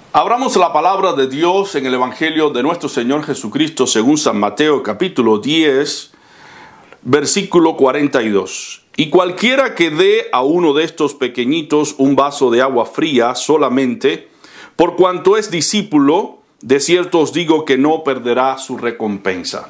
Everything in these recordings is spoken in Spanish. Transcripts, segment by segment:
Abramos la palabra de Dios en el Evangelio de nuestro Señor Jesucristo según San Mateo capítulo 10, versículo 42. Y cualquiera que dé a uno de estos pequeñitos un vaso de agua fría solamente, por cuanto es discípulo, de cierto os digo que no perderá su recompensa.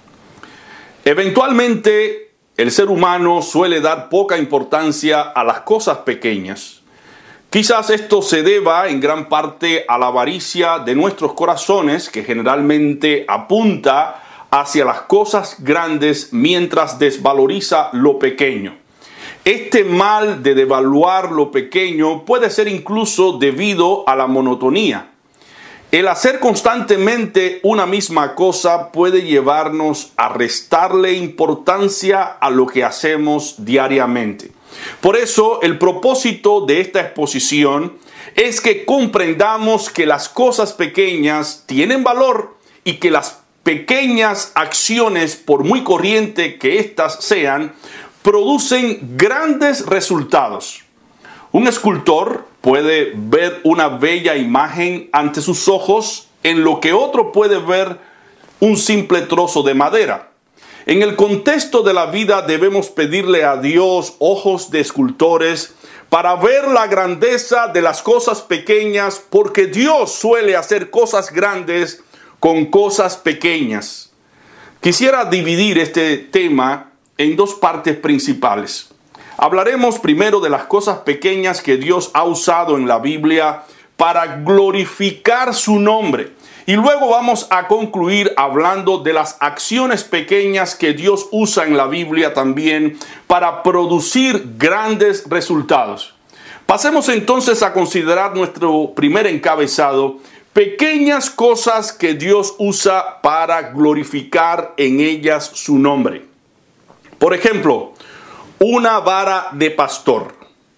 Eventualmente, el ser humano suele dar poca importancia a las cosas pequeñas. Quizás esto se deba en gran parte a la avaricia de nuestros corazones, que generalmente apunta hacia las cosas grandes mientras desvaloriza lo pequeño. Este mal de devaluar lo pequeño puede ser incluso debido a la monotonía. El hacer constantemente una misma cosa puede llevarnos a restarle importancia a lo que hacemos diariamente. Por eso, el propósito de esta exposición es que comprendamos que las cosas pequeñas tienen valor y que las pequeñas acciones, por muy corriente que éstas sean, producen grandes resultados. Un escultor puede ver una bella imagen ante sus ojos en lo que otro puede ver un simple trozo de madera. En el contexto de la vida debemos pedirle a Dios ojos de escultores para ver la grandeza de las cosas pequeñas, porque Dios suele hacer cosas grandes con cosas pequeñas. Quisiera dividir este tema en dos partes principales. Hablaremos primero de las cosas pequeñas que Dios ha usado en la Biblia para glorificar su nombre. Y luego vamos a concluir hablando de las acciones pequeñas que Dios usa en la Biblia también para producir grandes resultados. Pasemos entonces a considerar nuestro primer encabezado: pequeñas cosas que Dios usa para glorificar en ellas su nombre. Por ejemplo, una vara de pastor.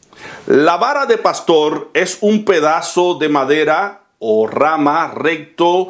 La vara de pastor es un pedazo de madera o rama recto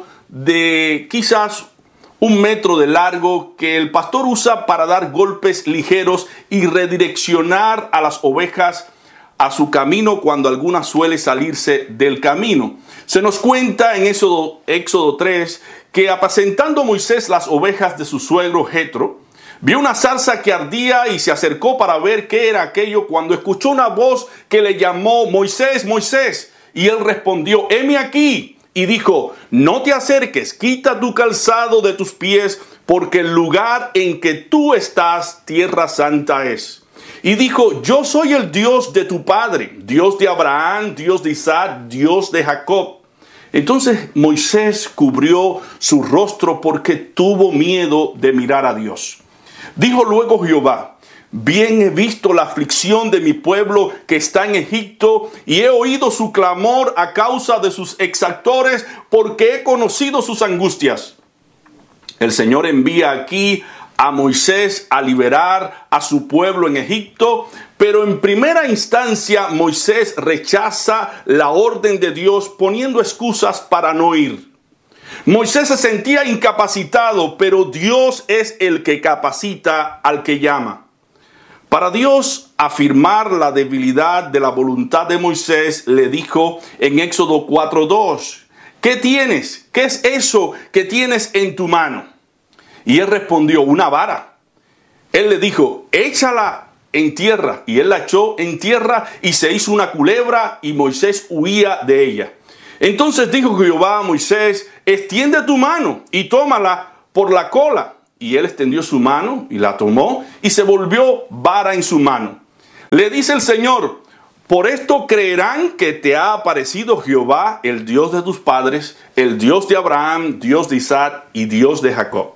de quizás 1 metro de largo que el pastor usa para dar golpes ligeros y redireccionar a las ovejas a su camino cuando alguna suele salirse del camino. Se nos cuenta en Éxodo 3 que apacentando Moisés las ovejas de su suegro Jetro, vio una zarza que ardía y se acercó para ver qué era aquello cuando escuchó una voz que le llamó: Moisés, Moisés. Y él respondió: heme aquí. Y dijo: no te acerques, quita tu calzado de tus pies, porque el lugar en que tú estás, tierra santa es. Y dijo: yo soy el Dios de tu padre, Dios de Abraham, Dios de Isaac, Dios de Jacob. Entonces Moisés cubrió su rostro porque tuvo miedo de mirar a Dios. Dijo luego Jehová: bien he visto la aflicción de mi pueblo que está en Egipto, y he oído su clamor a causa de sus exactores, porque he conocido sus angustias. El Señor envía aquí a Moisés a liberar a su pueblo en Egipto, pero en primera instancia Moisés rechaza la orden de Dios poniendo excusas para no ir. Moisés se sentía incapacitado, pero Dios es el que capacita al que llama. Para Dios afirmar la debilidad de la voluntad de Moisés, le dijo en Éxodo 4:2, ¿qué tienes? ¿Qué es eso que tienes en tu mano? Y él respondió: una vara. Él le dijo: échala en tierra. Y él la echó en tierra y se hizo una culebra, y Moisés huía de ella. Entonces dijo Jehová a Moisés: extiende tu mano y tómala por la cola. Y él extendió su mano y la tomó, y se volvió vara en su mano. Le dice el Señor: por esto creerán que te ha aparecido Jehová, el Dios de tus padres, el Dios de Abraham, Dios de Isaac y Dios de Jacob.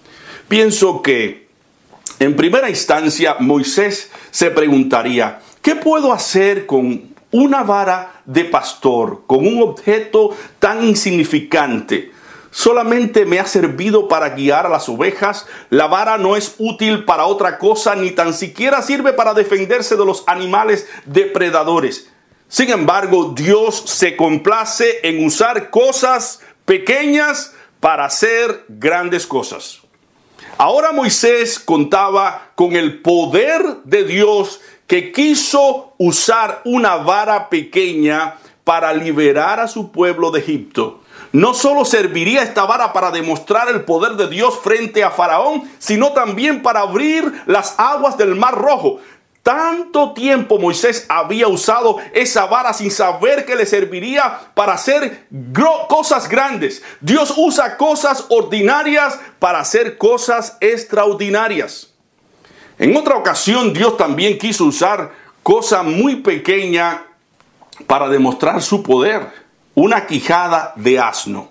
Pienso que en primera instancia Moisés se preguntaría: ¿qué puedo hacer con una vara de pastor, con un objeto tan insignificante? Solamente me ha servido para guiar a las ovejas. La vara no es útil para otra cosa, ni tan siquiera sirve para defenderse de los animales depredadores. Sin embargo, Dios se complace en usar cosas pequeñas para hacer grandes cosas. Ahora Moisés contaba con el poder de Dios, que quiso usar una vara pequeña para liberar a su pueblo de Egipto. No solo serviría esta vara para demostrar el poder de Dios frente a Faraón, sino también para abrir las aguas del Mar Rojo. Tanto tiempo Moisés había usado esa vara sin saber que le serviría para hacer cosas grandes. Dios usa cosas ordinarias para hacer cosas extraordinarias. En otra ocasión, Dios también quiso usar cosa muy pequeña para demostrar su poder: una quijada de asno.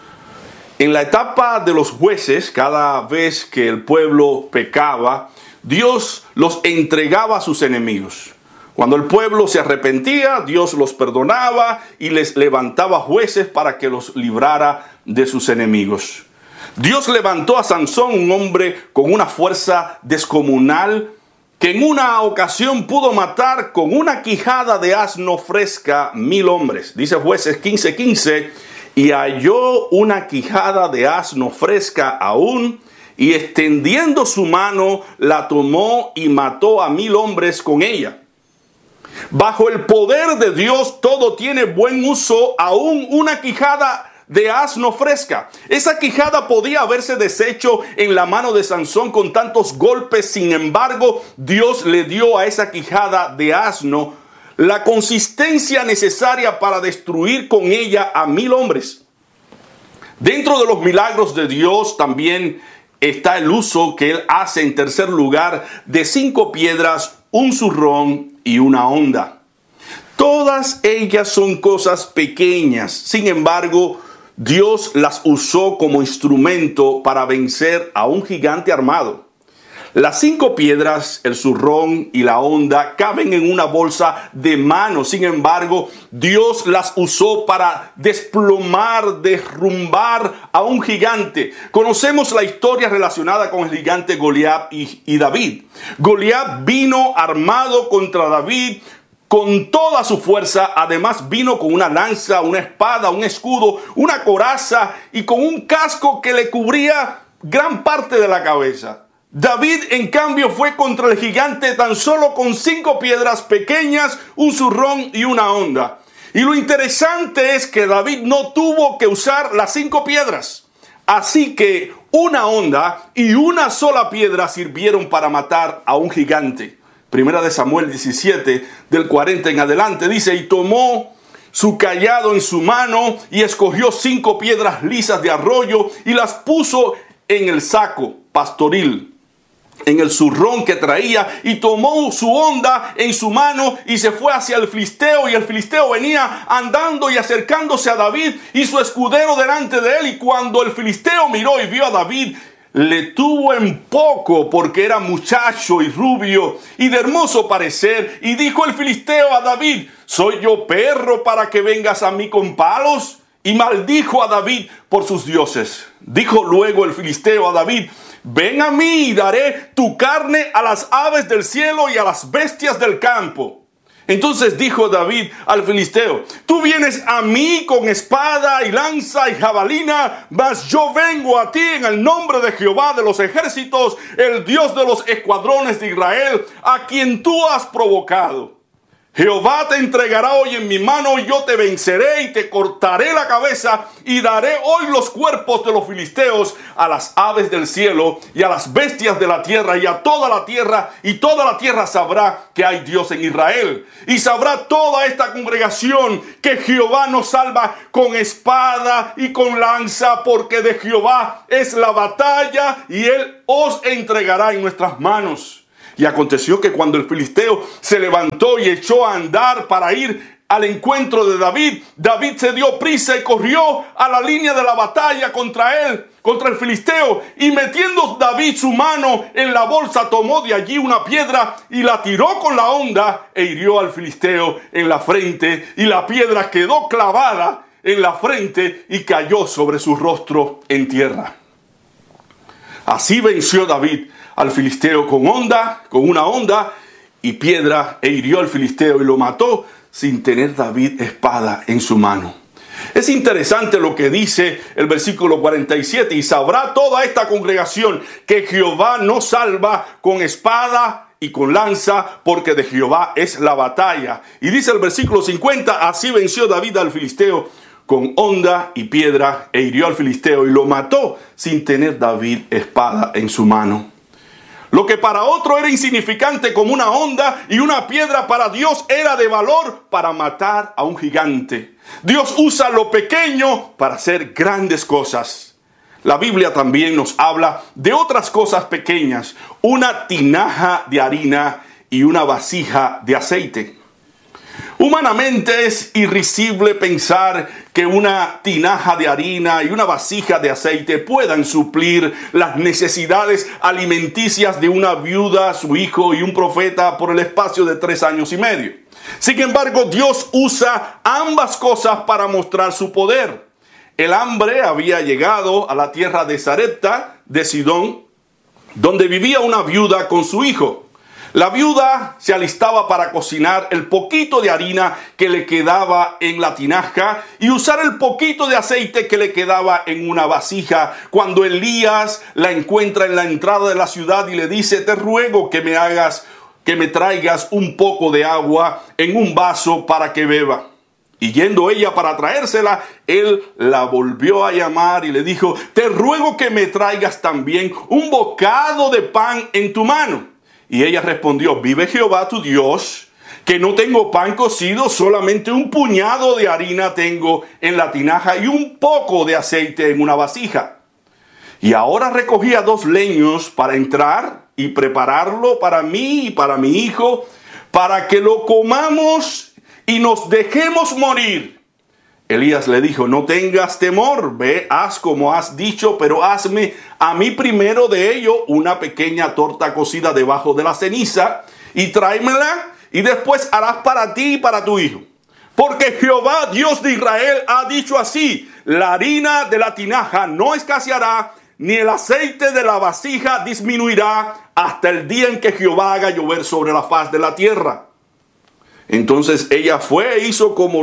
En la etapa de los jueces, cada vez que el pueblo pecaba, Dios los entregaba a sus enemigos. Cuando el pueblo se arrepentía, Dios los perdonaba y les levantaba jueces para que los librara de sus enemigos. Dios levantó a Sansón, un hombre con una fuerza descomunal, que en una ocasión pudo matar con una quijada de asno fresca 1000 hombres. Dice Jueces 15:15, y halló una quijada de asno fresca aún, y extendiendo su mano la tomó y mató a 1000 hombres con ella. Bajo el poder de Dios todo tiene buen uso, aún una quijada de asno fresca. Esa quijada podía haberse deshecho en la mano de Sansón con tantos golpes. Sin embargo, Dios le dio a esa quijada de asno la consistencia necesaria para destruir con ella a 1000 hombres. Dentro de los milagros de Dios también está el uso que Él hace, en tercer lugar, de 5 piedras, un zurrón y una honda. Todas ellas son cosas pequeñas. Sin embargo, Dios las usó como instrumento para vencer a un gigante armado. Las 5 piedras, el zurrón y la honda, caben en una bolsa de mano. Sin embargo, Dios las usó para desplomar, derrumbar a un gigante. Conocemos la historia relacionada con el gigante Goliat y David. Goliat vino armado contra David con toda su fuerza. Además vino con una lanza, una espada, un escudo, una coraza y con un casco que le cubría gran parte de la cabeza. David, en cambio, fue contra el gigante tan solo con 5 piedras pequeñas, un zurrón y una honda. Y lo interesante es que David no tuvo que usar las 5 piedras. Así que una honda y una sola piedra sirvieron para matar a un gigante. Primera de Samuel 17, del 40 en adelante, dice: y tomó su cayado en su mano y escogió 5 piedras lisas de arroyo y las puso en el saco pastoril, en el zurrón que traía, y tomó su honda en su mano y se fue hacia el filisteo. Y el filisteo venía andando y acercándose a David y su escudero delante de él. Y cuando el filisteo miró y vio a David, le tuvo en poco, porque era muchacho y rubio y de hermoso parecer. Y dijo el filisteo a David: ¿soy yo perro para que vengas a mí con palos? Y maldijo a David por sus dioses. Dijo luego el filisteo a David: ven a mí y daré tu carne a las aves del cielo y a las bestias del campo. Entonces dijo David al filisteo: tú vienes a mí con espada y lanza y jabalina, mas yo vengo a ti en el nombre de Jehová de los ejércitos, el Dios de los escuadrones de Israel, a quien tú has provocado. Jehová te entregará hoy en mi mano, y yo te venceré y te cortaré la cabeza, y daré hoy los cuerpos de los filisteos a las aves del cielo y a las bestias de la tierra y a toda la tierra, y toda la tierra sabrá que hay Dios en Israel. Y sabrá toda esta congregación que Jehová nos salva con espada y con lanza, porque de Jehová es la batalla y él os entregará en nuestras manos. Y aconteció que cuando el filisteo se levantó y echó a andar para ir al encuentro de David, David se dio prisa y corrió a la línea de la batalla contra él, contra el filisteo. Y metiendo David su mano en la bolsa, tomó de allí una piedra y la tiró con la honda e hirió al filisteo en la frente. Y la piedra quedó clavada en la frente y cayó sobre su rostro en tierra. Así venció David al filisteo con una honda y piedra, e hirió al filisteo y lo mató sin tener David espada en su mano. Es interesante lo que dice el versículo 47. Y sabrá toda esta congregación que Jehová nos salva con espada y con lanza, porque de Jehová es la batalla. Y dice el versículo 50, así venció David al filisteo con honda y piedra, e hirió al filisteo y lo mató sin tener David espada en su mano. Lo que para otro era insignificante como una honda y una piedra, para Dios era de valor para matar a un gigante. Dios usa lo pequeño para hacer grandes cosas. La Biblia también nos habla de otras cosas pequeñas, una tinaja de harina y una vasija de aceite. Humanamente es irrisible pensar que una tinaja de harina y una vasija de aceite puedan suplir las necesidades alimenticias de una viuda, su hijo y un profeta por el espacio de 3 años y medio. Sin embargo, Dios usa ambas cosas para mostrar su poder. El hambre había llegado a la tierra de Sarepta, de Sidón, donde vivía una viuda con su hijo. La viuda se alistaba para cocinar el poquito de harina que le quedaba en la tinaja y usar el poquito de aceite que le quedaba en una vasija, cuando Elías la encuentra en la entrada de la ciudad y le dice: te ruego que me traigas un poco de agua en un vaso para que beba. Y yendo ella para traérsela, él la volvió a llamar y le dijo: te ruego que me traigas también un bocado de pan en tu mano. Y ella respondió: vive Jehová tu Dios, que no tengo pan cocido, solamente un puñado de harina tengo en la tinaja y un poco de aceite en una vasija. Y ahora recogía 2 leños para entrar y prepararlo para mí y para mi hijo, para que lo comamos y nos dejemos morir. Elías le dijo: no tengas temor, ve, haz como has dicho, pero hazme a mí primero de ello una pequeña torta cocida debajo de la ceniza y tráemela, y después harás para ti y para tu hijo. Porque Jehová, Dios de Israel, ha dicho así: la harina de la tinaja no escaseará, ni el aceite de la vasija disminuirá, hasta el día en que Jehová haga llover sobre la faz de la tierra. Entonces ella fue e hizo como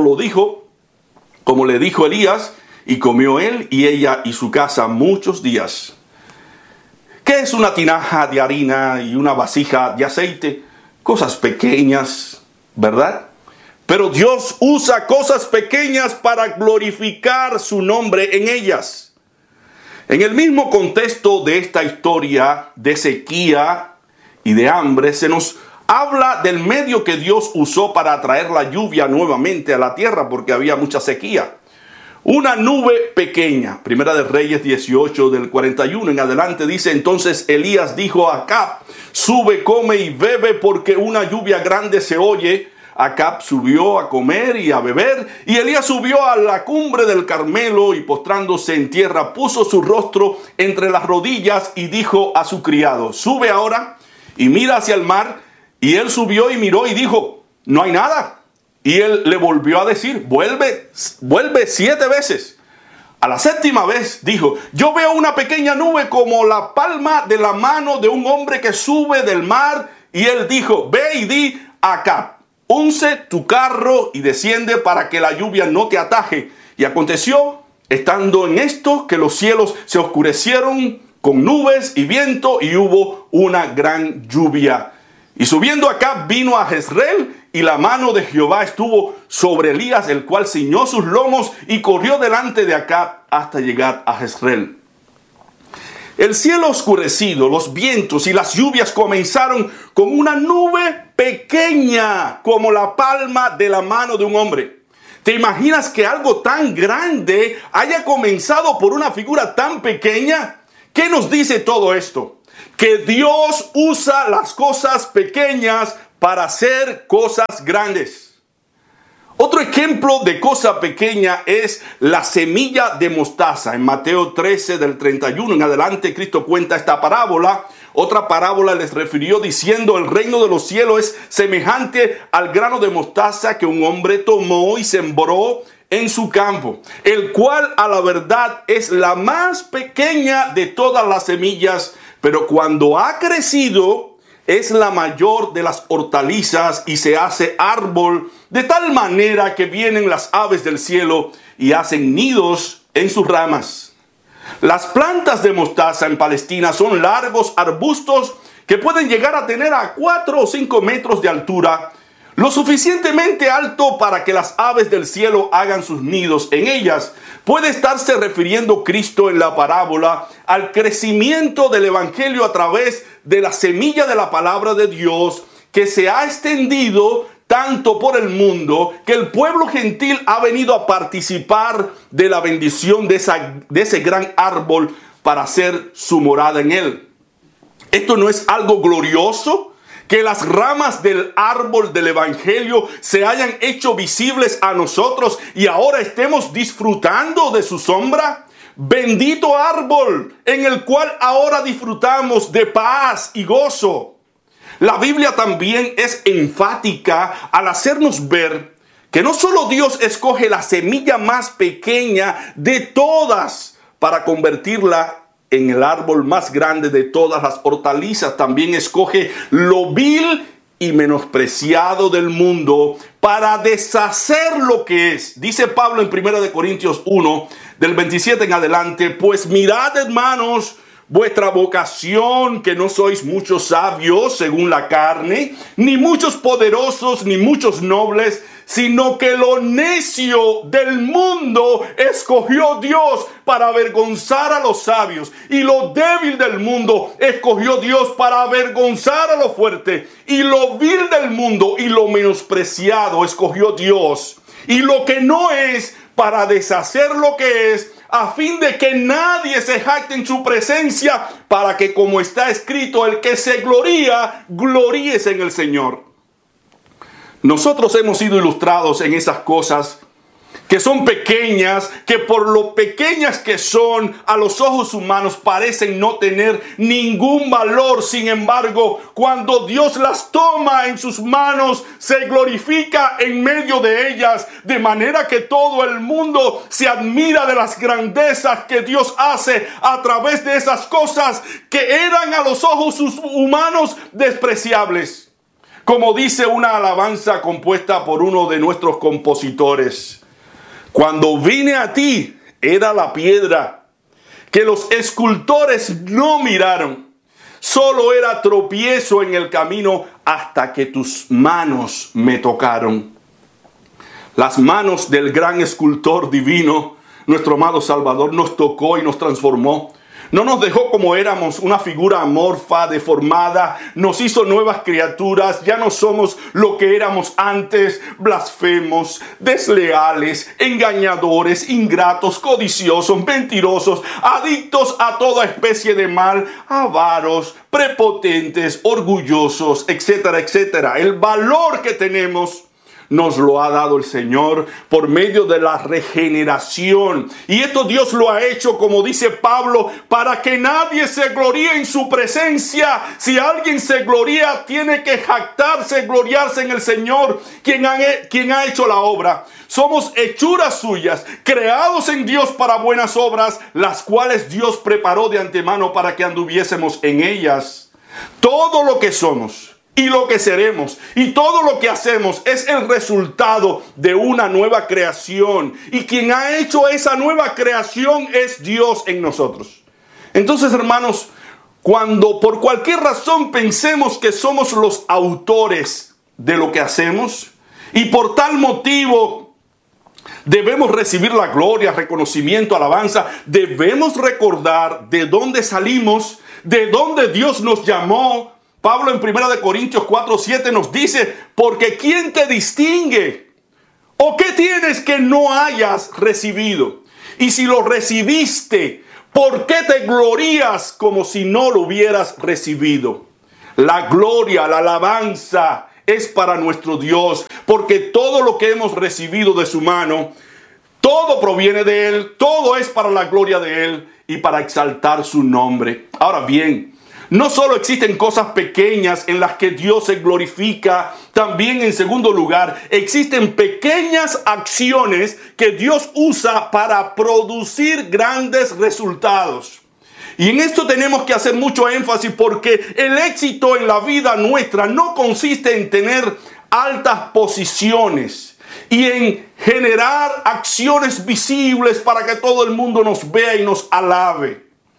le dijo Elías, y comió él y ella y su casa muchos días. ¿Qué es una tinaja de harina y una vasija de aceite? Cosas pequeñas, ¿verdad? Pero Dios usa cosas pequeñas para glorificar su nombre en ellas. En el mismo contexto de esta historia de sequía y de hambre, se nos habla del medio que Dios usó para traer la lluvia nuevamente a la tierra, porque había mucha sequía. Una nube pequeña. Primera de Reyes 18, del 41 en adelante, dice: entonces Elías dijo a Acab: sube, come y bebe, porque una lluvia grande se oye. Acab subió a comer y a beber, y Elías subió a la cumbre del Carmelo y postrándose en tierra puso su rostro entre las rodillas y dijo a su criado: sube ahora y mira hacia el mar. Y él subió y miró y dijo: no hay nada. Y él le volvió a decir: vuelve 7 veces. A la 7ª vez dijo: yo veo una pequeña nube como la palma de la mano de un hombre que sube del mar. Y él dijo: ve y di a Acab: unce tu carro y desciende para que la lluvia no te ataje. Y aconteció, estando en esto, que los cielos se oscurecieron con nubes y viento, y hubo una gran lluvia. Y subiendo Acab vino a Jezreel, y la mano de Jehová estuvo sobre Elías, el cual ciñó sus lomos y corrió delante de Acab hasta llegar a Jezreel. El cielo oscurecido, los vientos y las lluvias comenzaron con una nube pequeña como la palma de la mano de un hombre. ¿Te imaginas que algo tan grande haya comenzado por una figura tan pequeña? ¿Qué nos dice todo esto? Que Dios usa las cosas pequeñas para hacer cosas grandes. Otro ejemplo de cosa pequeña es la semilla de mostaza. En Mateo 13, del 31 en adelante, Cristo cuenta esta parábola. Otra parábola les refirió diciendo: el reino de los cielos es semejante al grano de mostaza que un hombre tomó y sembró en su campo, el cual a la verdad es la más pequeña de todas las semillas, pero cuando ha crecido es la mayor de las hortalizas y se hace árbol, de tal manera que vienen las aves del cielo y hacen nidos en sus ramas. Las plantas de mostaza en Palestina son largos arbustos que que pueden llegar a tener a 4 o 5 metros de altura, lo suficientemente alto para que las aves del cielo hagan sus nidos en ellas. Puede estarse refiriendo Cristo en la parábola al crecimiento del evangelio a través de la semilla de la palabra de Dios, que se ha extendido tanto por el mundo que el pueblo gentil ha venido a participar de la bendición de ese gran árbol para hacer su morada en él. ¿Esto no es algo glorioso? Que las ramas del árbol del evangelio se hayan hecho visibles a nosotros y ahora estemos disfrutando de su sombra. Bendito árbol en el cual ahora disfrutamos de paz y gozo. La Biblia también es enfática al hacernos ver que no solo Dios escoge la semilla más pequeña de todas para convertirla en el árbol más grande de todas las hortalizas, también escoge lo vil y menospreciado del mundo para deshacer lo que es. Dice Pablo en 1 Corintios 1, del 27 en adelante: pues mirad, hermanos, vuestra vocación, que no sois muchos sabios según la carne, ni muchos poderosos, ni muchos nobles, sino que lo necio del mundo escogió Dios para avergonzar a los sabios, y lo débil del mundo escogió Dios para avergonzar a lo fuerte, y lo vil del mundo y lo menospreciado escogió Dios, y lo que no es, para deshacer lo que es, a fin de que nadie se jacte en su presencia, para que, como está escrito, el que se gloría, gloríese en el Señor. Nosotros hemos sido ilustrados en esas cosas que son pequeñas, que por lo pequeñas que son a los ojos humanos parecen no tener ningún valor. Sin embargo, cuando Dios las toma en sus manos, se glorifica en medio de ellas, de manera que todo el mundo se admira de las grandezas que Dios hace a través de esas cosas que eran a los ojos humanos despreciables. Como dice una alabanza compuesta por uno de nuestros compositores: cuando vine a ti era la piedra que los escultores no miraron, solo era tropiezo en el camino hasta que tus manos me tocaron. Las manos del gran escultor divino, nuestro amado Salvador, nos tocó y nos transformó. No nos dejó como éramos, una figura amorfa, deformada. Nos hizo nuevas criaturas. Ya no somos lo que éramos antes: blasfemos, desleales, engañadores, ingratos, codiciosos, mentirosos, adictos a toda especie de mal, avaros, prepotentes, orgullosos, etcétera, etcétera. El valor que tenemos nos lo ha dado el Señor por medio de la regeneración. Y esto Dios lo ha hecho, como dice Pablo, para que nadie se gloríe en su presencia. Si alguien se gloría, tiene que jactarse, gloriarse en el Señor, quien ha hecho la obra. Somos hechuras suyas, creados en Dios para buenas obras, las cuales Dios preparó de antemano para que anduviésemos en ellas. Todo lo que somos y lo que seremos y todo lo que hacemos es el resultado de una nueva creación, y quien ha hecho esa nueva creación es Dios en nosotros. Entonces, hermanos, cuando por cualquier razón pensemos que somos los autores de lo que hacemos y por tal motivo debemos recibir la gloria, reconocimiento, alabanza, debemos recordar de dónde salimos, de dónde Dios nos llamó. Pablo en 1 Corintios 4:7 nos dice: porque ¿quién te distingue? ¿O qué tienes que no hayas recibido? Y si lo recibiste, ¿por qué te glorías como si no lo hubieras recibido? La gloria, la alabanza es para nuestro Dios, porque todo lo que hemos recibido de su mano, todo proviene de Él, todo es para la gloria de Él y para exaltar su nombre. Ahora bien, no solo existen cosas pequeñas en las que Dios se glorifica, también, en segundo lugar, existen pequeñas acciones que Dios usa para producir grandes resultados. Y en esto tenemos que hacer mucho énfasis, porque el éxito en la vida nuestra no consiste en tener altas posiciones y en generar acciones visibles para que todo el mundo nos vea y nos alabe.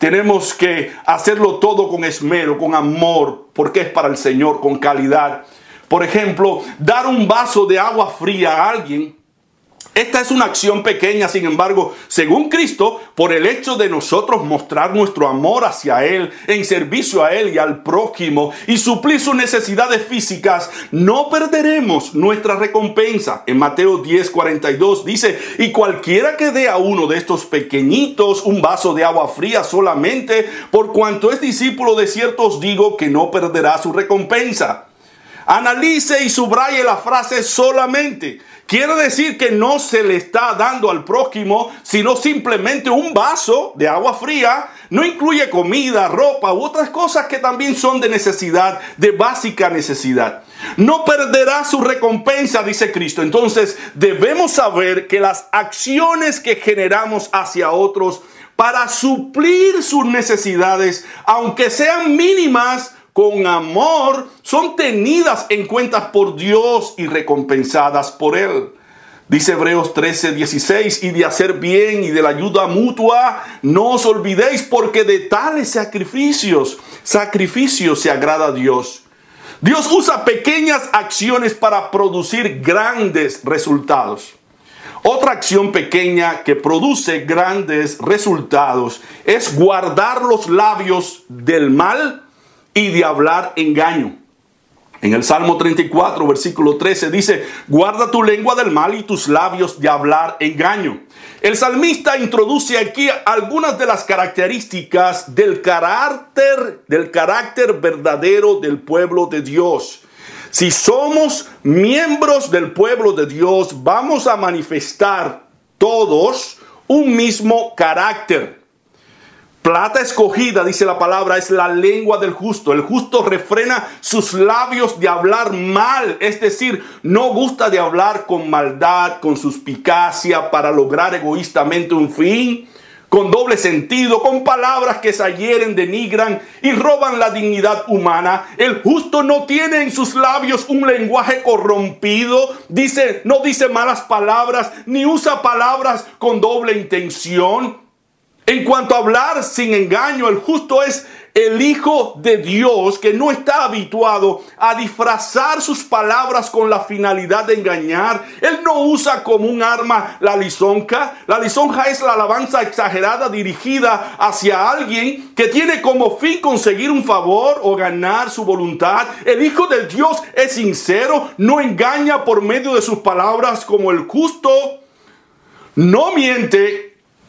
Tenemos que hacerlo todo con esmero, con amor, porque es para el Señor, con calidad. Por ejemplo, dar un vaso de agua fría a alguien. Esta es una acción pequeña, sin embargo, según Cristo, por el hecho de nosotros mostrar nuestro amor hacia Él, en servicio a Él y al prójimo, y suplir sus necesidades físicas, no perderemos nuestra recompensa. En Mateo 10:42 dice, y cualquiera que dé a uno de estos pequeñitos un vaso de agua fría solamente, por cuanto es discípulo, de cierto os digo que no perderá su recompensa. Analice y subraye la frase solamente. Quiere decir que no se le está dando al prójimo, sino simplemente un vaso de agua fría. No incluye comida, ropa u otras cosas que también son de necesidad, de básica necesidad. No perderá su recompensa, dice Cristo. Entonces debemos saber que las acciones que generamos hacia otros para suplir sus necesidades, aunque sean mínimas, con amor, son tenidas en cuenta por Dios y recompensadas por Él. Dice Hebreos 13:16, y de hacer bien y de la ayuda mutua, no os olvidéis, porque de tales sacrificios se agrada a Dios. Dios usa pequeñas acciones para producir grandes resultados. Otra acción pequeña que produce grandes resultados es guardar los labios del mal y de hablar engaño. En el Salmo 34, versículo 13 dice, guarda tu lengua del mal y tus labios de hablar engaño. El salmista introduce aquí algunas de las características del carácter verdadero del pueblo de Dios. Si somos miembros del pueblo de Dios, vamos a manifestar todos un mismo carácter. Plata escogida, dice la palabra, es la lengua del justo. El justo refrena sus labios de hablar mal, es decir, no gusta de hablar con maldad, con suspicacia, para lograr egoístamente un fin, con doble sentido, con palabras que se hieren, denigran y roban la dignidad humana. El justo no tiene en sus labios un lenguaje corrompido, no dice malas palabras, ni usa palabras con doble intención. En cuanto a hablar sin engaño, el justo es el Hijo de Dios que no está habituado a disfrazar sus palabras con la finalidad de engañar. Él no usa como un arma la lisonja. La lisonja es la alabanza exagerada dirigida hacia alguien que tiene como fin conseguir un favor o ganar su voluntad. El Hijo de Dios es sincero, no engaña por medio de sus palabras, como el justo no miente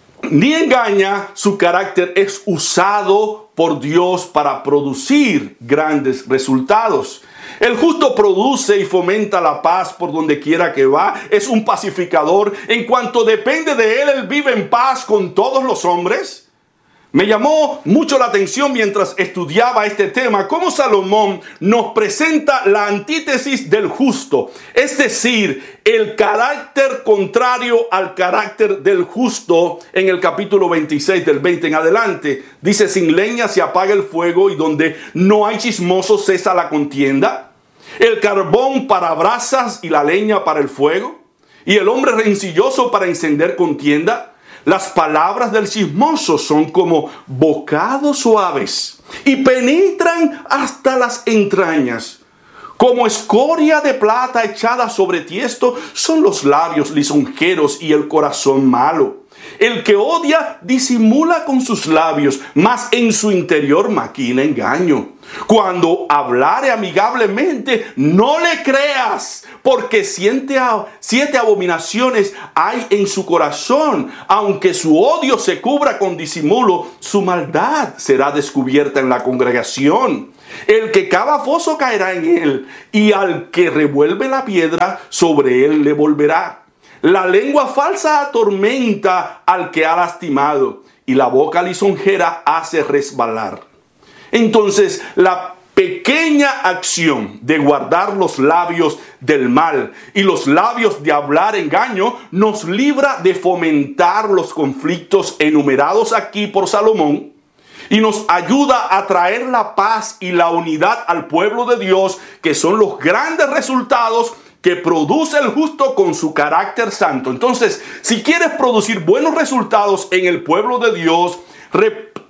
ni engaña. Su carácter es usado por Dios para producir grandes resultados. El justo produce y fomenta la paz por donde quiera que va. Es un pacificador. En cuanto depende de él, él vive en paz con todos los hombres. Me llamó mucho la atención mientras estudiaba este tema, cómo Salomón nos presenta la antítesis del justo, es decir, el carácter contrario al carácter del justo. En el capítulo 26 del 20 en adelante, dice, sin leña se apaga el fuego y donde no hay chismosos cesa la contienda. El carbón para brasas y la leña para el fuego, y el hombre rencilloso para encender contienda. Las palabras del chismoso son como bocados suaves y penetran hasta las entrañas. Como escoria de plata echada sobre tiesto son los labios lisonjeros y el corazón malo. El que odia disimula con sus labios, mas en su interior maquina engaño. Cuando hablare amigablemente, no le creas, porque siete abominaciones hay en su corazón. Aunque su odio se cubra con disimulo, su maldad será descubierta en la congregación. El que cava foso caerá en él, y al que revuelve la piedra, sobre él le volverá. La lengua falsa atormenta al que ha lastimado, y la boca lisonjera hace resbalar. Entonces, la pequeña acción de guardar los labios del mal y los labios de hablar engaño nos libra de fomentar los conflictos enumerados aquí por Salomón, y nos ayuda a traer la paz y la unidad al pueblo de Dios, que son los grandes resultados que produce el justo con su carácter santo. Entonces, si quieres producir buenos resultados en el pueblo de Dios,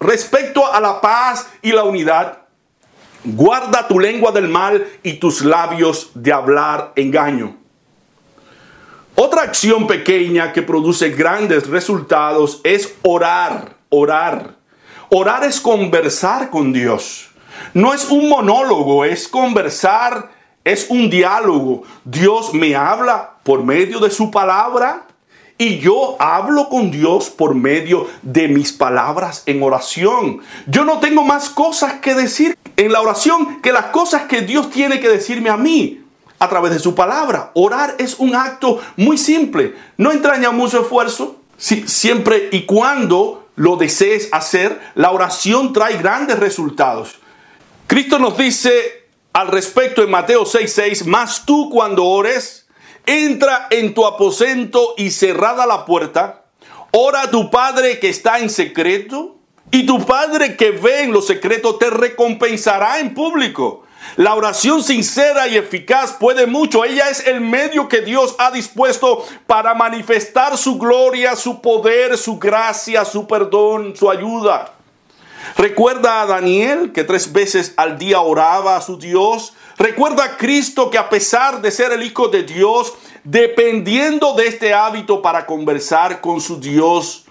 respecto a la paz y la unidad, guarda tu lengua del mal y tus labios de hablar engaño. Otra acción pequeña que produce grandes resultados es orar. Orar es conversar con Dios. No es un monólogo, es conversar, es un diálogo. Dios me habla por medio de su palabra y yo hablo con Dios por medio de mis palabras en oración. Yo no tengo más cosas que decir en la oración que las cosas que Dios tiene que decirme a mí a través de su palabra. Orar es un acto muy simple, no entraña mucho esfuerzo. Siempre y cuando lo desees hacer, la oración trae grandes resultados. Cristo nos dice al respecto en Mateo 6:6, mas tú cuando ores, entra en tu aposento y cerrada la puerta, ora a tu Padre que está en secreto, y tu Padre que ve en lo secreto te recompensará en público. La oración sincera y eficaz puede mucho. Ella es el medio que Dios ha dispuesto para manifestar su gloria, su poder, su gracia, su perdón, su ayuda. Recuerda a Daniel que 3 veces al día oraba a su Dios. Recuerda a Cristo que a pesar de ser el Hijo de Dios, dependiendo de este hábito para conversar con su Dios,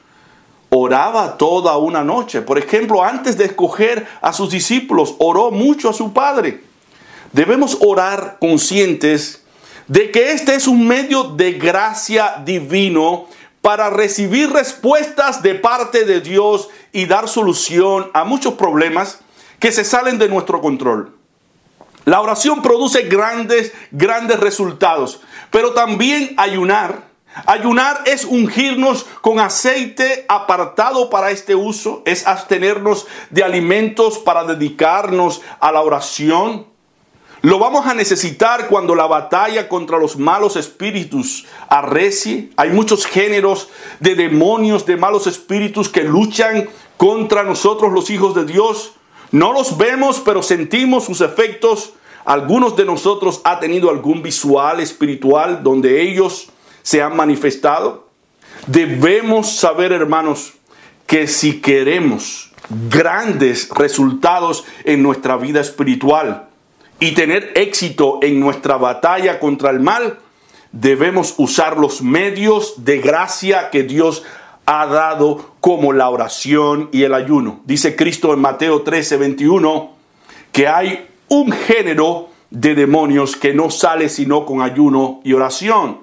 oraba toda una noche. Por ejemplo, antes de escoger a sus discípulos, oró mucho a su Padre. Debemos orar conscientes de que este es un medio de gracia divino para recibir respuestas de parte de Dios y dar solución a muchos problemas que se salen de nuestro control. La oración produce grandes resultados, pero también ayunar. Ayunar es ungirnos con aceite apartado para este uso, es abstenernos de alimentos para dedicarnos a la oración. Lo vamos a necesitar cuando la batalla contra los malos espíritus arrecie. Hay muchos géneros de demonios, de malos espíritus que luchan contra nosotros los hijos de Dios. No los vemos, pero sentimos sus efectos. Algunos de nosotros han tenido algún visual espiritual donde ellos se han manifestado. Debemos saber, hermanos, que si queremos grandes resultados en nuestra vida espiritual y tener éxito en nuestra batalla contra el mal, debemos usar los medios de gracia que Dios ha dado, como la oración y el ayuno. Dice Cristo en Mateo 13:21 que hay un género de demonios que no sale sino con ayuno y oración.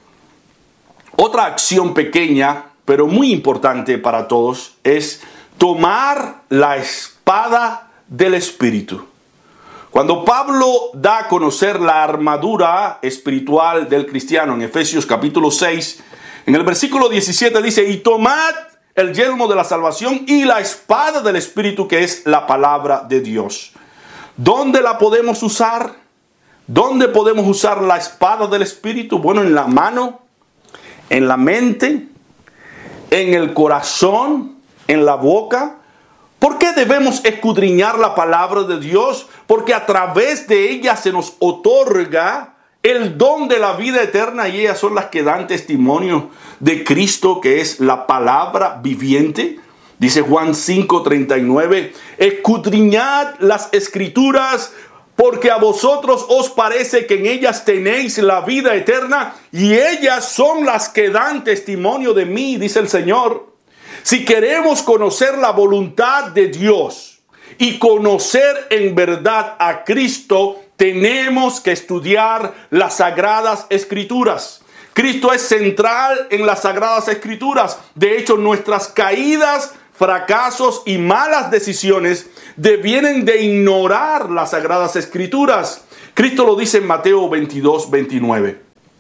Otra acción pequeña, pero muy importante para todos, es tomar la espada del Espíritu. Cuando Pablo da a conocer la armadura espiritual del cristiano en Efesios capítulo 6, en el versículo 17 dice, y tomad el yelmo de la salvación y la espada del Espíritu, que es la palabra de Dios. ¿Dónde la podemos usar? ¿Dónde podemos usar la espada del Espíritu? Bueno, en la mano, en la mente, en el corazón, en la boca. ¿Por qué debemos escudriñar la palabra de Dios? Porque a través de ella se nos otorga el don de la vida eterna, y ellas son las que dan testimonio de Cristo, que es la palabra viviente. Dice Juan 5:39, escudriñad las escrituras, porque a vosotros os parece que en ellas tenéis la vida eterna, y ellas son las que dan testimonio de mí, dice el Señor. Si queremos conocer la voluntad de Dios y conocer en verdad a Cristo, tenemos que estudiar las Sagradas Escrituras. Cristo es central en las Sagradas Escrituras. De hecho, nuestras caídas, fracasos y malas decisiones devienen de ignorar las Sagradas Escrituras. Cristo lo dice en Mateo 22:29.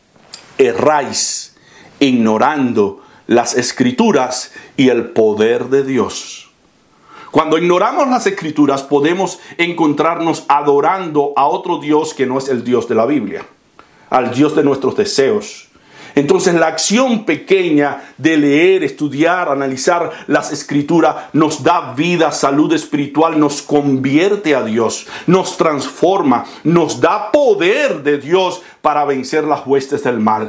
Erráis ignorando las Escrituras y el poder de Dios. Cuando ignoramos las Escrituras, podemos encontrarnos adorando a otro Dios que no es el Dios de la Biblia, al Dios de nuestros deseos. Entonces, la acción pequeña de leer, estudiar, analizar las Escrituras nos da vida, salud espiritual, nos convierte a Dios, nos transforma, nos da poder de Dios para vencer las huestes del mal.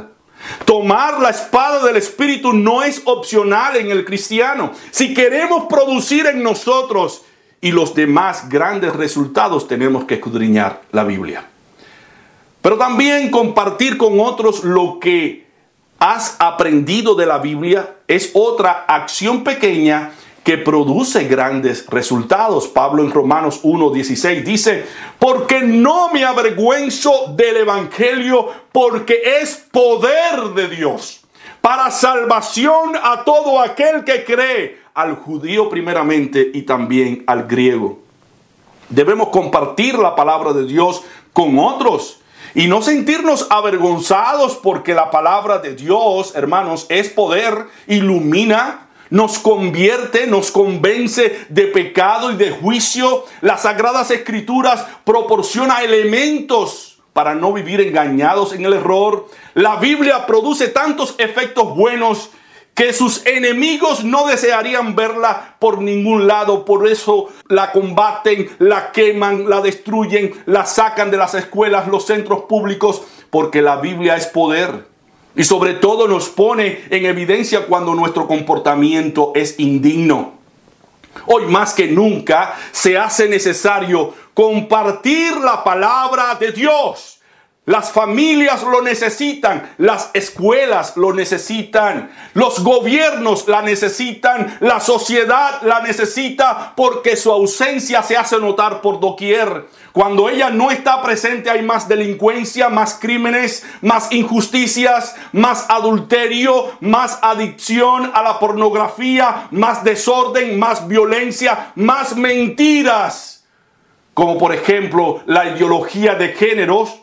Tomar la espada del Espíritu no es opcional en el cristiano. Si queremos producir en nosotros y los demás grandes resultados, tenemos que escudriñar la Biblia. Pero también compartir con otros lo que has aprendido de la Biblia es otra acción pequeña que produce grandes resultados. Pablo en Romanos 1:16 dice: porque no me avergüenzo del evangelio, porque es poder de Dios para salvación a todo aquel que cree, al judío primeramente y también al griego. Debemos compartir la palabra de Dios con otros y no sentirnos avergonzados, porque la palabra de Dios, hermanos, es poder, ilumina, nos convierte, nos convence de pecado y de juicio. Las Sagradas Escrituras proporcionan elementos para no vivir engañados en el error. La Biblia produce tantos efectos buenos que sus enemigos no desearían verla por ningún lado. Por eso la combaten, la queman, la destruyen, la sacan de las escuelas, los centros públicos, porque la Biblia es poder. Y sobre todo nos pone en evidencia cuando nuestro comportamiento es indigno. Hoy más que nunca se hace necesario compartir la palabra de Dios. Las familias lo necesitan, las escuelas lo necesitan, los gobiernos la necesitan, la sociedad la necesita, porque su ausencia se hace notar por doquier. Cuando ella no está presente hay más delincuencia, más crímenes, más injusticias, más adulterio, más adicción a la pornografía, más desorden, más violencia, más mentiras. Como por ejemplo la ideología de géneros.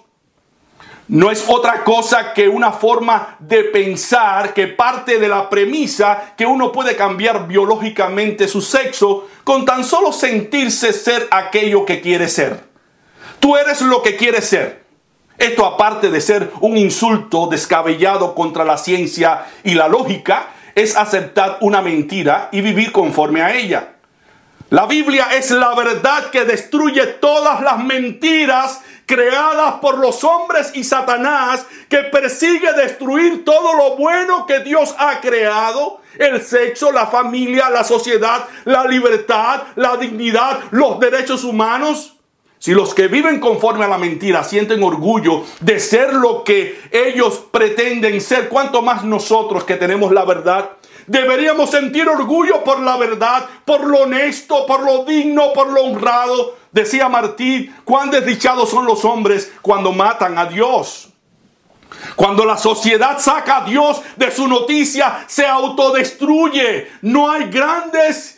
No es otra cosa que una forma de pensar que parte de la premisa que uno puede cambiar biológicamente su sexo con tan solo sentirse ser aquello que quiere ser. Tú eres lo que quieres ser. Esto, aparte de ser un insulto descabellado contra la ciencia y la lógica, es aceptar una mentira y vivir conforme a ella. La Biblia es la verdad que destruye todas las mentiras creadas por los hombres y Satanás, que persigue destruir todo lo bueno que Dios ha creado: el sexo, la familia, la sociedad, la libertad, la dignidad, los derechos humanos. Si los que viven conforme a la mentira sienten orgullo de ser lo que ellos pretenden ser, ¿cuánto más nosotros que tenemos la verdad? Deberíamos sentir orgullo por la verdad, por lo honesto, por lo digno, por lo honrado. Decía Martí: cuán desdichados son los hombres cuando matan a Dios. Cuando la sociedad saca a Dios de su noticia, se autodestruye. No hay grandes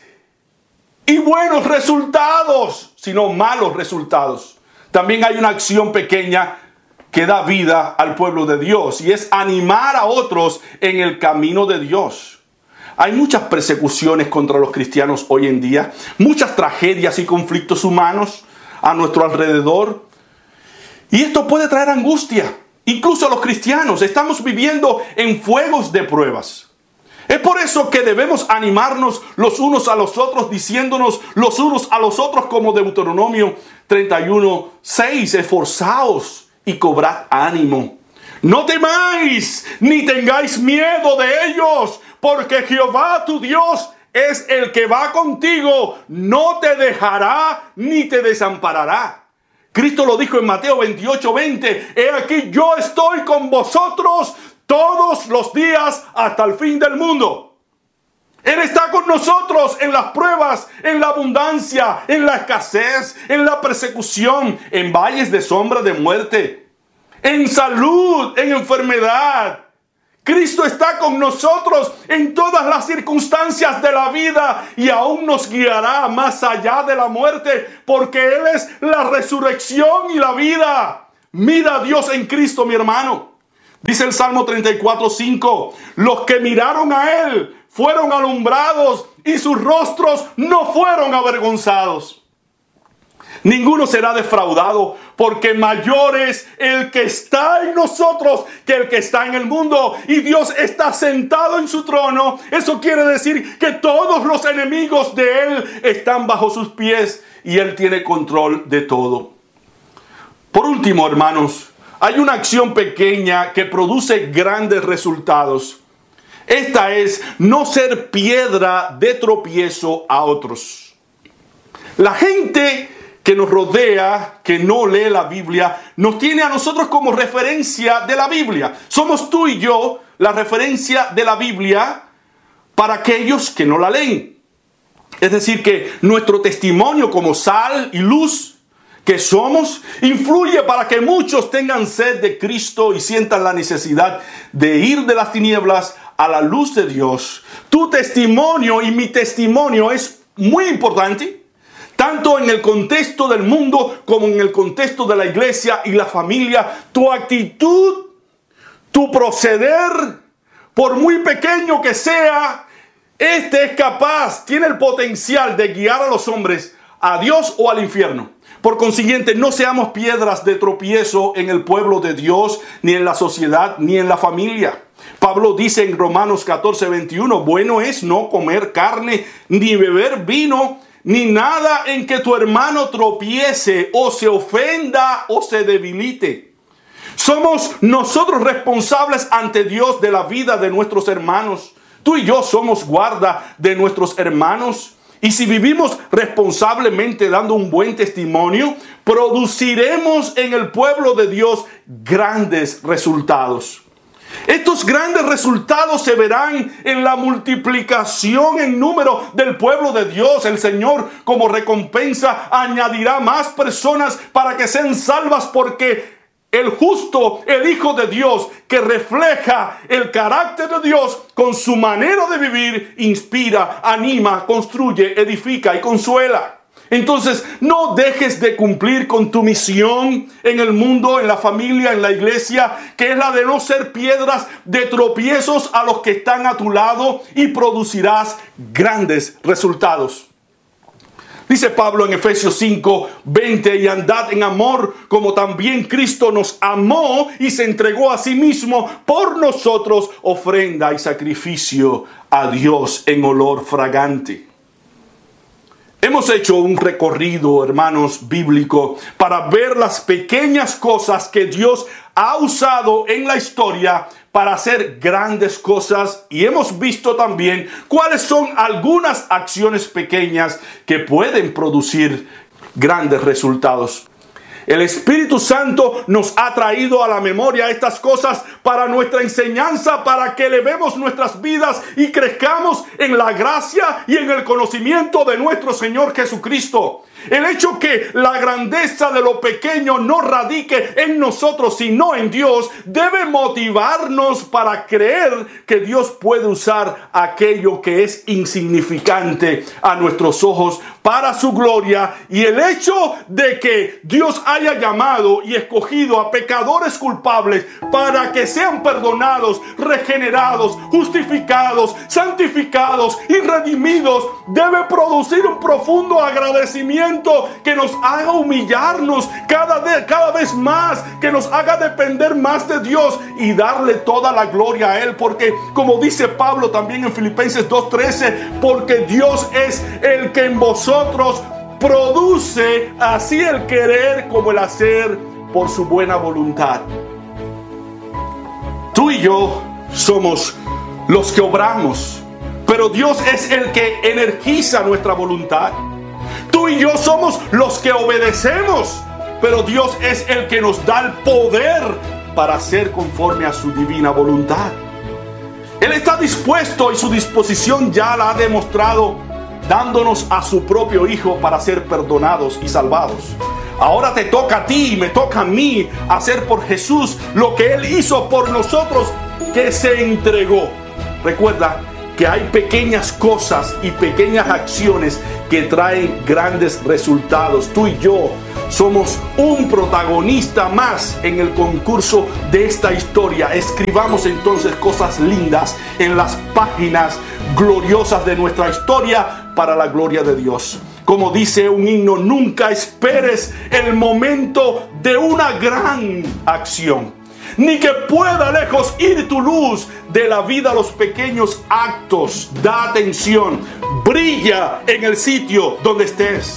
y buenos resultados, sino malos resultados. También hay una acción pequeña que da vida al pueblo de Dios, y es animar a otros en el camino de Dios. Hay muchas persecuciones contra los cristianos hoy en día, muchas tragedias y conflictos humanos a nuestro alrededor. Y esto puede traer angustia, incluso a los cristianos. Estamos viviendo en fuegos de pruebas. Es por eso que debemos animarnos los unos a los otros, diciéndonos los unos a los otros, como Deuteronomio 31:6, esforzaos y cobrad ánimo. No temáis, ni tengáis miedo de ellos, porque Jehová tu Dios es el que va contigo, no te dejará ni te desamparará. Cristo lo dijo en Mateo 28:20, he aquí yo estoy con vosotros todos los días hasta el fin del mundo. Él está con nosotros en las pruebas, en la abundancia, en la escasez, en la persecución, en valles de sombra de muerte, en salud, en enfermedad. Cristo está con nosotros en todas las circunstancias de la vida y aún nos guiará más allá de la muerte, porque Él es la resurrección y la vida. Mira a Dios en Cristo, mi hermano. Dice el Salmo 34:5, los que miraron a Él fueron alumbrados y sus rostros no fueron avergonzados. Ninguno será defraudado, porque mayor es el que está en nosotros que el que está en el mundo. Y Dios está sentado en su trono. Eso quiere decir que todos los enemigos de Él están bajo sus pies y Él tiene control de todo. Por último, hermanos, hay una acción pequeña que produce grandes resultados. Esta es no ser piedra de tropiezo a otros. La gente que nos rodea, que no lee la Biblia, nos tiene a nosotros como referencia de la Biblia. Somos tú y yo la referencia de la Biblia para aquellos que no la leen. Es decir, que nuestro testimonio como sal y luz que somos, influye para que muchos tengan sed de Cristo y sientan la necesidad de ir de las tinieblas a la luz de Dios. Tu testimonio y mi testimonio es muy importante, tanto en el contexto del mundo como en el contexto de la iglesia y la familia. Tu actitud, tu proceder, por muy pequeño que sea, este es capaz, tiene el potencial de guiar a los hombres a Dios o al infierno. Por consiguiente, no seamos piedras de tropiezo en el pueblo de Dios, ni en la sociedad, ni en la familia. Pablo dice en Romanos 14:21, bueno es no comer carne, ni beber vino, ni nada en que tu hermano tropiece, o se ofenda, o se debilite. Somos nosotros responsables ante Dios de la vida de nuestros hermanos. Tú y yo somos guarda de nuestros hermanos. Y si vivimos responsablemente dando un buen testimonio, produciremos en el pueblo de Dios grandes resultados. Estos grandes resultados se verán en la multiplicación en número del pueblo de Dios. El Señor, como recompensa, añadirá más personas para que sean salvas, porque el justo, el Hijo de Dios, que refleja el carácter de Dios con su manera de vivir, inspira, anima, construye, edifica y consuela. Entonces, no dejes de cumplir con tu misión en el mundo, en la familia, en la iglesia, que es la de no ser piedras de tropiezos a los que están a tu lado, y producirás grandes resultados. Dice Pablo en Efesios 5:20, y andad en amor como también Cristo nos amó y se entregó a sí mismo por nosotros, ofrenda y sacrificio a Dios en olor fragante. Hemos hecho un recorrido, hermanos, bíblico para ver las pequeñas cosas que Dios ha usado en la historia para hacer grandes cosas, y hemos visto también cuáles son algunas acciones pequeñas que pueden producir grandes resultados. El Espíritu Santo nos ha traído a la memoria estas cosas para nuestra enseñanza, para que elevemos nuestras vidas y crezcamos en la gracia y en el conocimiento de nuestro Señor Jesucristo. El hecho que la grandeza de lo pequeño no radique en nosotros, sino en Dios, debe motivarnos para creer que Dios puede usar aquello que es insignificante a nuestros ojos para su gloria. Y el hecho de que Dios haya llamado y escogido a pecadores culpables para que sean perdonados, regenerados, justificados, santificados y redimidos, debe producir un profundo agradecimiento que nos haga humillarnos cada vez más, que nos haga depender más de Dios y darle toda la gloria a Él, porque como dice Pablo también en Filipenses 2:13, porque Dios es el que en vosotros produce así el querer como el hacer por su buena voluntad. Tú y yo somos los que obramos, pero Dios es el que energiza nuestra voluntad. Tú y yo somos los que obedecemos, pero Dios es el que nos da el poder para hacer conforme a su divina voluntad. Él está dispuesto y su disposición ya la ha demostrado, dándonos a su propio Hijo para ser perdonados y salvados. Ahora te toca a ti y me toca a mí hacer por Jesús lo que Él hizo por nosotros, que se entregó. Recuerda que hay pequeñas cosas y pequeñas acciones que traen grandes resultados. Tú y yo somos un protagonista más en el concurso de esta historia. Escribamos entonces cosas lindas en las páginas gloriosas de nuestra historia para la gloria de Dios. Como dice un himno, nunca esperes el momento de una gran acción, ni que pueda lejos ir tu luz de la vida a los pequeños actos. Da atención, brilla en el sitio donde estés.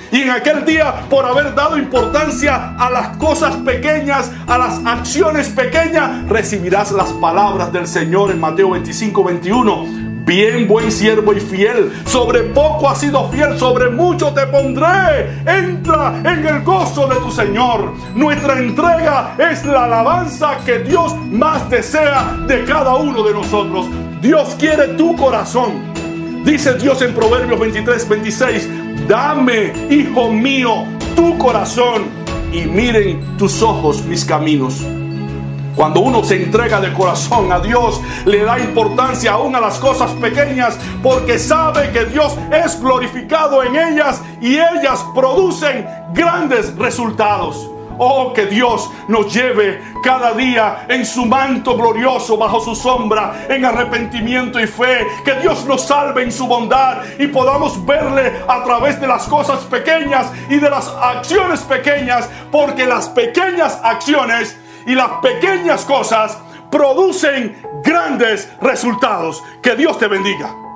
Y en aquel día, por haber dado importancia a las cosas pequeñas, a las acciones pequeñas, recibirás las palabras del Señor en Mateo 25:21. Bien, buen siervo y fiel, sobre poco has sido fiel, sobre mucho te pondré. Entra en el gozo de tu Señor. Nuestra entrega es la alabanza que Dios más desea de cada uno de nosotros. Dios quiere tu corazón. Dice Dios en Proverbios 23:26, dame, hijo mío, tu corazón y miren tus ojos mis caminos. Cuando uno se entrega de corazón a Dios, le da importancia aún a las cosas pequeñas, porque sabe que Dios es glorificado en ellas y ellas producen grandes resultados. Oh, que Dios nos lleve cada día en su manto glorioso, bajo su sombra, en arrepentimiento y fe. Que Dios nos salve en su bondad y podamos verle a través de las cosas pequeñas y de las acciones pequeñas, porque las pequeñas acciones y las pequeñas cosas producen grandes resultados. Que Dios te bendiga.